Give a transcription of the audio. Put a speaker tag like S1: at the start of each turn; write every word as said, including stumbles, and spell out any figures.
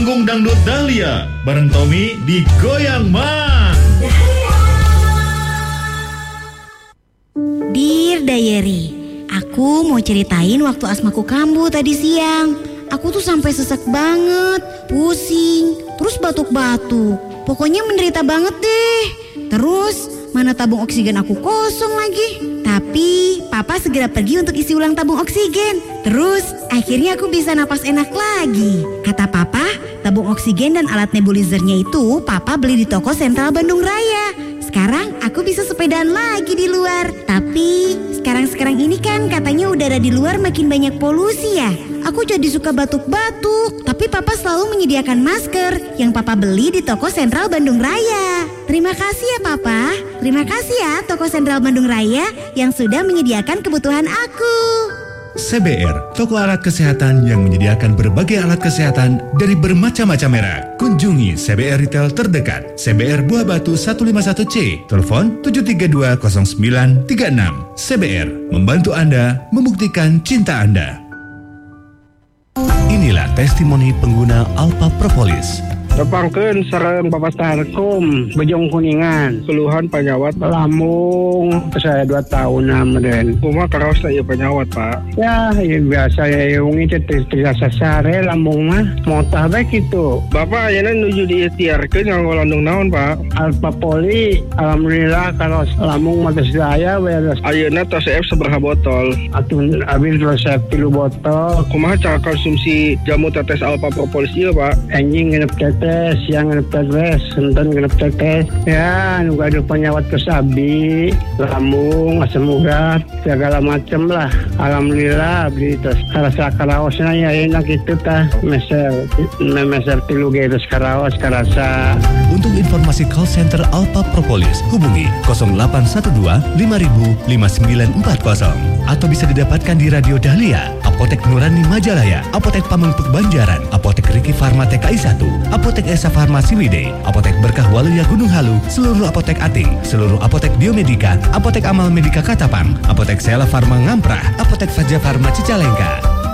S1: Panggung Dangdut Dahlia bareng Tommy di Goyang Man.
S2: Dear Diary, aku mau ceritain waktu asmaku kambuh tadi siang. Aku tuh sampai sesek banget, pusing, terus batuk-batuk. Pokoknya menderita banget deh. Terus mana tabung oksigen aku kosong lagi. Tapi papa segera pergi untuk isi ulang tabung oksigen. Terus akhirnya aku bisa napas enak lagi. Kata papa, tabung oksigen dan alat nebulizernya itu papa beli di toko Sentral Bandung Raya. Sekarang aku bisa sepedaan lagi di luar. Tapi sekarang-sekarang ini kan katanya udara di luar makin banyak polusi ya. Aku jadi suka batuk-batuk. Tapi papa selalu menyediakan masker yang papa beli di toko Sentral Bandung Raya. Terima kasih ya papa. Terima kasih ya toko Sentral Bandung Raya yang sudah menyediakan kebutuhan aku.
S1: C B R, toko alat kesehatan yang menyediakan berbagai alat kesehatan dari bermacam-macam merek. Kunjungi C B R Retail terdekat. C B R Buah Batu seratus lima puluh satu C. Telepon tujuh tiga dua nol sembilan tiga enam. C B R, membantu Anda membuktikan cinta Anda. Inilah testimoni pengguna Alpha Propolis.
S3: Depangkeun sareng Papastarkum Bejong Kuningan keluhan penyawat lambung saya dua tahun meureun kumaha karaos ieu penyawat Pak ya ieu biasa ya ungi teh tiasa sare lambung mah motah bae kitu Bapak ayeuna nuju diikhtiarkeun nganggo landung naon Pak Alpha Poli alhamdulillah karaos lambung mah geus daya beres ayeuna tos F sabaraha botol atuh abis resep tilu botol kumaha cara konsumsi jamu tetes Alpha Propolis ieu Pak anjing ngenep tetes siang ngenep tetes enten ngenep tetes ya nu gaduh penyawat kesabi lambung asam urat segala macem lah alhamdulillah beli terus karasa karaosna ya enak itu tah meser meser tilu ge terus karaos karasa.
S1: Untuk informasi call center Alpha Propolis hubungi nol delapan satu dua lima nol nol lima sembilan empat nol atau bisa didapatkan di Radio Dahlia, Apotek Nurani Majalaya, Apotek Pamengpeuk Banjaran, Apotek Riki Farma T K I satu, Apotek Esa Farmasi Wide, Apotek Berkah Waluya Gunung Halu, seluruh apotek Ating, seluruh apotek Biomedika, Apotek Amal Medika Katapang, Apotek Sela Farma Ngamprah, Apotek Faja Farma Cicalengka.